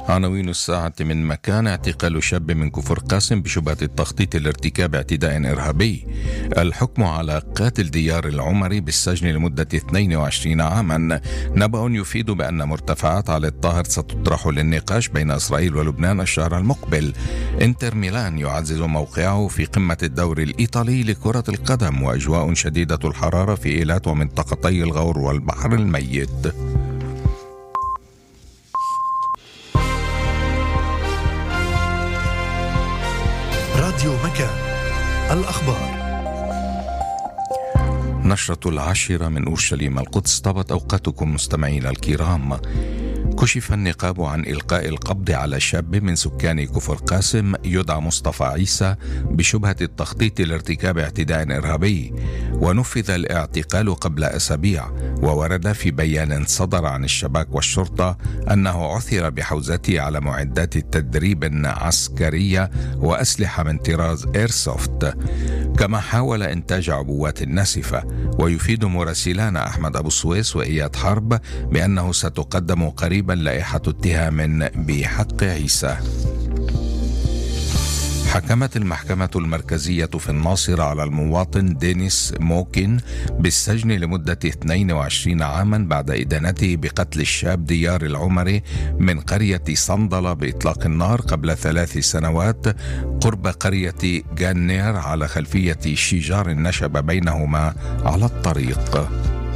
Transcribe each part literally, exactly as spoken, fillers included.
عناوين الساعة من مكان: اعتقال شاب من كفر قاسم بشبهة التخطيط لارتكاب اعتداء إرهابي. الحكم على قاتل ديار العمري بالسجن لمدة اثنين وعشرين عاما. نبأ يفيد بأن مرتفعات علي الطاهر ستطرح للنقاش بين إسرائيل ولبنان الشهر المقبل. انتر ميلان يعزز موقعه في قمة الدوري الإيطالي لكرة القدم. وأجواء شديدة الحرارة في إيلات ومنطقتي الغور والبحر الميت. راديو مكان، الأخبار. نشرة العاشرة من أورشليم القدس. طابت أوقاتكم مستمعينا الكرام. كشف النقاب عن إلقاء القبض على شاب من سكان كفر قاسم يدعى مصطفى عيسى بشبهة التخطيط لارتكاب اعتداء إرهابي، ونفذ الاعتقال قبل أسابيع. وورد في بيان صدر عن الشباك والشرطة أنه عثر بحوزته على معدات تدريب عسكرية وأسلحة من طراز إيرسوفت، كما حاول إنتاج عبوات ناسفة. ويفيد مراسلان أحمد أبو السويس وإياد حرب بأنه ستقدم قريبا لائحة اتهام بحق عيسى. حكمت المحكمة المركزية في الناصرة على المواطن دينيس موكين بالسجن لمدة اثنين وعشرين عاما بعد إدانته بقتل الشاب ديار العمري من قرية صندلة بإطلاق النار قبل ثلاث سنوات قرب قرية جانير على خلفية شجار نشب بينهما على الطريق.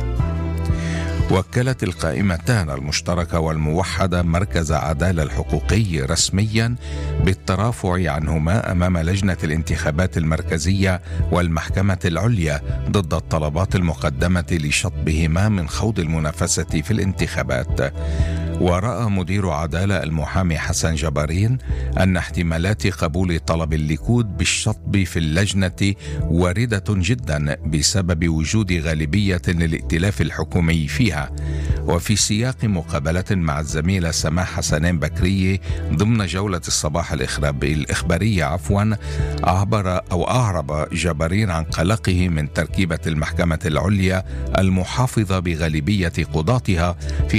وكلت القائمتان المشتركة والموحدة مركز عدالة الحقوقي رسميا بالترافع عنهما أمام لجنة الانتخابات المركزية والمحكمة العليا ضد الطلبات المقدمة لشطبهما من خوض المنافسة في الانتخابات. ورأى مدير عدالة المحامي حسن جبارين أن احتمالات قبول طلب الليكود بالشطب في اللجنة واردة جدا بسبب وجود غالبية للائتلاف الحكومي فيها. وفي سياق مقابلة مع الزميلة سماح حسنين بكري ضمن جولة الصباح الإخبارية عفوا أعبر أو أعرب جبارين عن قلقه من تركيبة المحكمة العليا المحافظة بغالبية قضاتها في